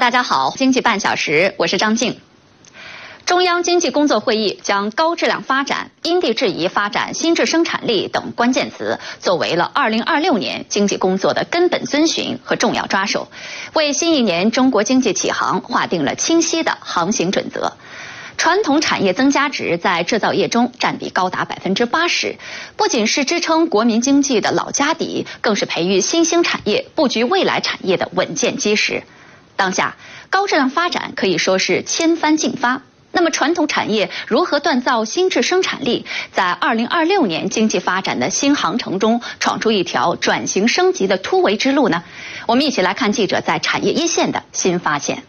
大家好，经济半小时，我是张静。中央经济工作会议将高质量发展、因地制宜发展新质生产力等关键词作为了2026年经济工作的根本遵循和重要抓手，为新一年中国经济起航划定了清晰的航行准则。传统产业增加值在制造业中占比高达80%，不仅是支撑国民经济的老家底，更是培育新兴产业、布局未来产业的稳健基石。当下，高质量发展可以说是千帆竞发。那么，传统产业如何锻造新质生产力，在2026年经济发展的新航程中闯出一条转型升级的突围之路呢？我们一起来看记者在产业一线的新发现。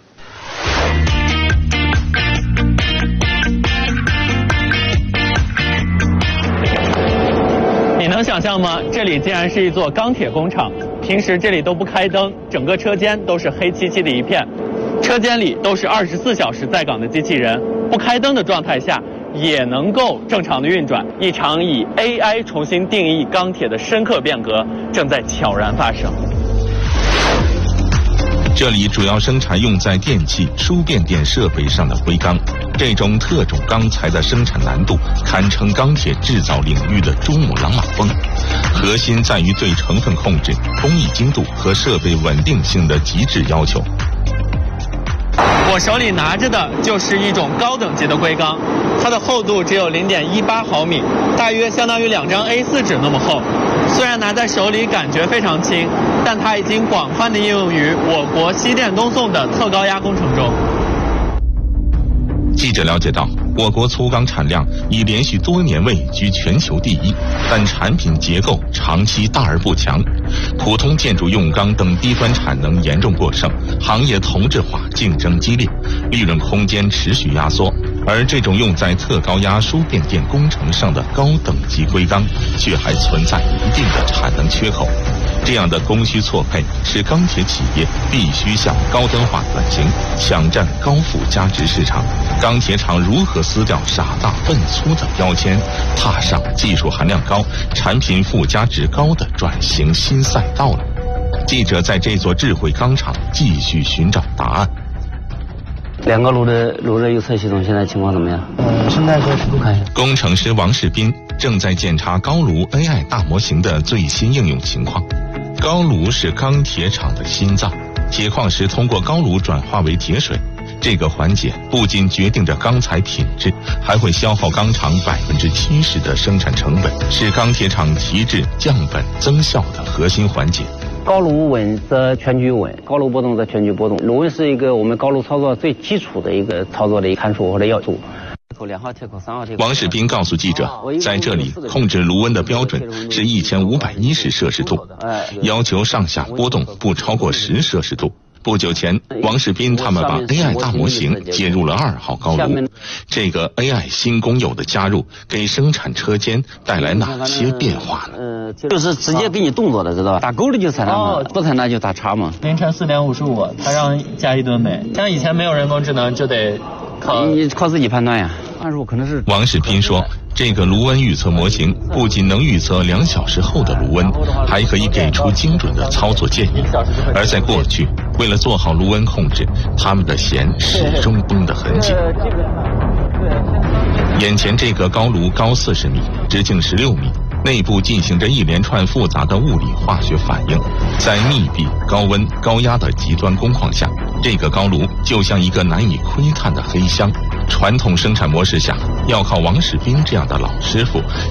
你能想象吗？这里竟然是一座钢铁工厂，平时这里都不开灯，整个车间都是黑漆漆的一片，车间里都是24小时在岗的机器人，不开灯的状态下也能够正常的运转。一场以 AI 重新定义钢铁的深刻变革正在悄然发生。 这里主要生产用在电器、输变电设备上的硅钢，这种特种钢材的生产难度堪称钢铁制造领域的珠穆朗玛峰。核心在于对成分控制、工艺精度和设备稳定性的极致要求。 我手里拿着的就是一种高等级的硅钢，它的厚度只有0.18毫米，大约相当于2张A4 纸那么厚。虽然拿在手里感觉非常轻，但它已经广泛的应用于我国西电东送的特高压工程中。 记者了解到，我国粗钢产量已连续多年位居全球第一，但产品结构长期大而不强，普通建筑用钢等低端产能严重过剩，行业同质化竞争激烈，利润空间持续压缩。而这种用在特高压输变电工程上的高等级硅钢，却还存在一定的产能缺口。这样的供需错配，使钢铁企业必须向高端化转型，抢占高附加值市场。钢铁厂如何撕掉傻大笨粗的标签，踏上技术含量高、产品附加值高的转型新赛道了？记者在这座智慧钢厂继续寻找答案。 2个炉的炉热预测系统现在情况怎么样？ 现在说尺度看一下。 工程师王世斌正在检查高炉 AI 大模型的最新应用情况。高炉是钢铁厂的心脏，铁矿石通过高炉转化为铁水，这个环节不仅决定着钢材品质，还会消耗钢厂70%的生产成本，是钢铁厂提质、降本、增效的核心环节。 高炉稳则全局稳，高炉波动则全局波动。炉温是一个我们高炉操作最基础的一个操作的一个参数或者要素。2号铁口、3号铁口。 王世斌告诉记者，在这里控制炉温的标准是1510摄氏度，要求上下波动不超过10摄氏度。不久前，王世斌他们把 AI 大模型接入了2号高炉。这个 AI 新工友的加入，给生产车间带来哪些变化呢？ 就是直接给你动作的，知道吧？打勾的就踩它嘛，不踩它就打叉嘛。 凌晨4点55，它让加1吨煤。像以前没有人工智能，就得靠自己判断呀。按数可能是。 王世斌说，这个炉温预测模型不仅能预测2小时后的炉温，还可以给出精准的操作建议。而在过去，为了做好炉温控制，他们的弦始终绷得很紧。眼前这个高炉高40米，直径16米，内部进行着一连串复杂的物理化学反应。在密闭、高温、高压的极端工况下，这个高炉就像一个难以窥探的黑箱。传统生产模式下，要靠王世斌这样的老师傅